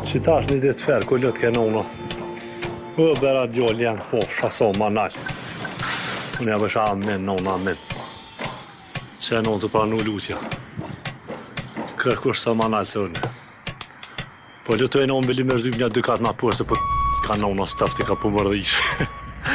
që tash një ditë ferë, ku lëtë kenona. Bera djallë janë fofsha sa ma nalë. Unë ja bësha amen, nona amen. Që e nonë të pranu lutja. Kërkush sa ma nalë se unë. Po lëtë e nonë bëllim e rëzym një 2 katë ma përse, po ka nona stafti ka pëmërdhish.